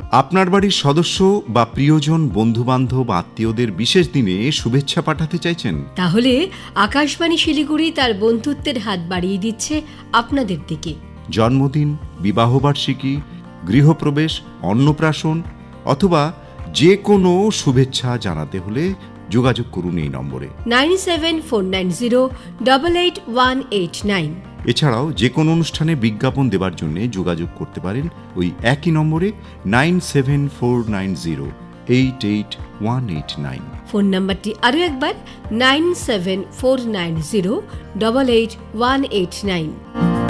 আপনার বাড়ির সদস্য বা প্রিয়জন, বন্ধুবান্ধব, আত্মীয়দের বিশেষ দিনে শুভেচ্ছা পাঠাতে চাইছেন? তাহলে আকাশবাণী শিলিগুড়ি তার বন্ধুত্বের হাত বাড়িয়ে দিচ্ছে আপনাদের দিকে। জন্মদিন, বিবাহবার্ষিকী, গৃহপ্রবেশ, অন্নপ্রাশন অথবা যে কোনো শুভেচ্ছা জানাতে হলে যোগাযোগ করুন এই নম্বরে 9749088189। এছাড়াও যে কোনো অনুষ্ঠানে বিজ্ঞাপন দেওয়ার জন্য যোগাযোগ করতে পারেন ওই একই নম্বরে 9749088189। ফোন নাম্বারটি আরও একবার 9749088189।